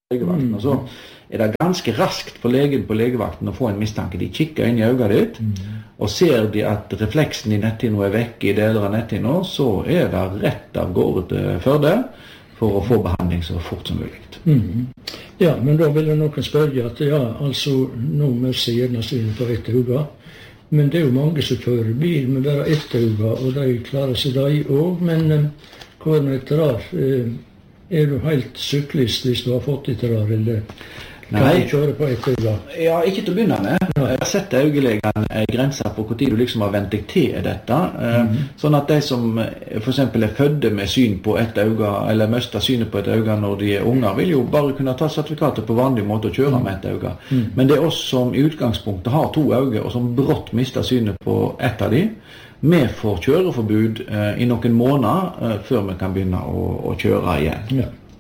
legevakten, og så det ganske raskt for legen på legevakten å få en mistanke. De kikker inn i øynene ditt, og ser de at refleksen i netthinna vekk i deler av netthinna, så det rett av gårde til Førde for å få behandling så fort som mulig. Ja, men da vil noen spørre at altså, nå møter gjerne synet på ett øye, men det jo mange som kjører bil med bare ett øye, og de klarer seg de også, men hva med et rar? Du helt syklist hvis du har fått et rar, eller kan du kjøre på ett øye? Ja, ikke til å begynne med. Jeg har sett øyelegene grenser på hvor tid du liksom har vent deg til dette, sånn at de som for eksempel fødde med syn på ett øye, eller møster synet på ett øye når de unger, vil jo bare kunne ta sertifikatet på vanlig måte og kjøre med ett øye. Men det oss som i utgangspunktet har 2 øyne, og som brått mister synet på ett av de, vi får kjøreforbud i noen måneder før vi kan begynne å kjøre igjen.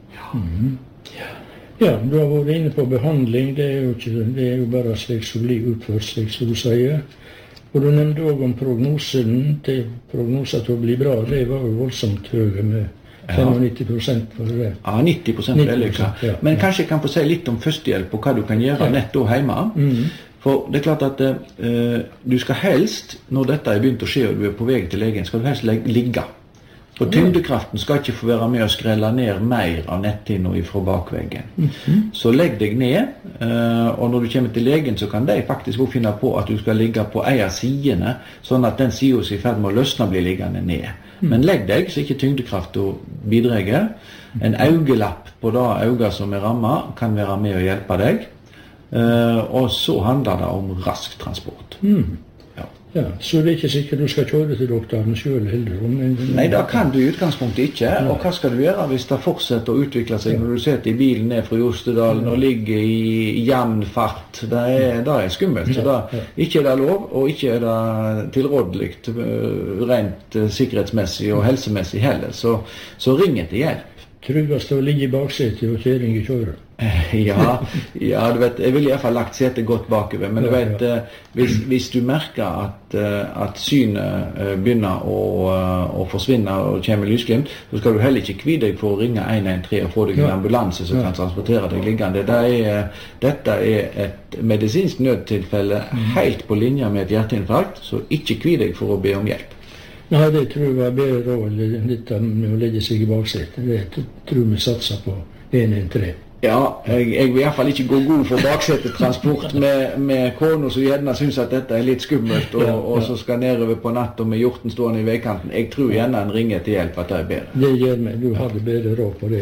Ja, du har vært inne på behandling. Det jo bare slik som blir utført, slik som du sier. Og du nevnte også om prognosen. Prognosen til å bli bra, det var jo voldsomt høye med 95% for det. Ja, 90% vellykket. Ja. Men kanskje jeg kan få si litt om førstehjelp og hva du kan gjøre nett da hjemme. For det klart at du skal helst, når dette begynt å skje og du på vei til legen, skal du helst ligge. For tyngdekraften skal ikke få være med å skrelle ned mer av netthinna fra bakveggen. Så legg deg ned, og når du kommer til legen, så kan de faktisk også finne på at du skal ligge på en av sidene, sånn at den siden som i ferd med å løsne blir liggende ned. Men legg deg, så ikke tyngdekraften bidrar. En øyelapp på det øyet som rammet, kan være med å hjelpe deg. Og så handler det om rask transport. Ja, så det ikke sikkert du skal kjøre til doktoren selv heller? Nei, det kan du i utgangspunktet ikke. Og hva skal du gjøre hvis det fortsetter å utvikle seg når du sitter i bilen ned fra Jostedalen og ligger i jevn fart? Det skummelt. Så det ikke det lov, og ikke det tilrådelig rent sikkerhetsmessig og helsemessig heller. Så ring etter hjelp. Tryggest å ligge i baksetet og kjøring i kjøret? Ja, du vet, jeg ville i hvert fall lagt setet godt bakover, men du vet, hvis du merker at synet begynner å forsvinne og kommer lysglimt, så skal du heller ikke kvie deg for å ringe 113 og få deg en ambulanse som kan transportere deg liggende. Dette et medisinsk nødtilfelle helt på linje med et hjerteinfarkt, så ikke kvie deg for å be om hjelp. Nei, det tror jeg bedre råd, dette med å legge seg i baksetet. Det tror vi satser på 113. Ja, jeg vil i hvert fall ikke gå god for baksetetransport med kona som gjerne synes at dette litt skummelt, og så skal nedover på natt og med hjorten stående i veikanten. Jeg tror gjerne en ringer til hjelp at det bedre. Det gjør meg. Du hadde bedre råd på det.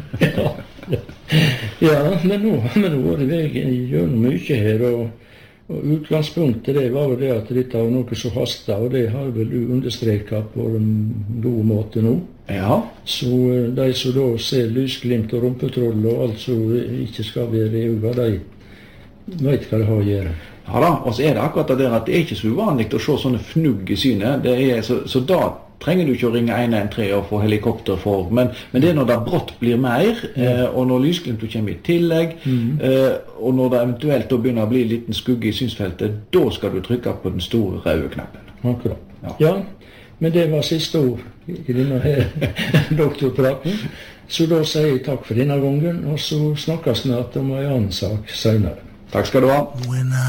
Ja, men nå har det gjør mye her, og utgangspunktet det var jo det at dette var noe som hastet, og det har vel du understreket på en god måte nå. Ja. Så de som da ser lysglimt og rumpetroll og alt som ikke skal være i øynene, de vet hva det har å gjøre. Ja da, og så det akkurat det der at det ikke så uvanlig å se sånne fnugg i synet. Så da trenger du ikke å ringe 113 og få helikopter for, men det når det brått blir mer, og når lysglimtet kommer i tillegg, og når det eventuelt da begynner å bli en liten skugge i synsfeltet, da skal du trykke på den store røde knappen. Akkurat. Ja, men det var siste ord i denne doktorpraten, så da sier jeg takk for denne gangen, og så snakkes snart om en annen sak senere. Takk skal du ha.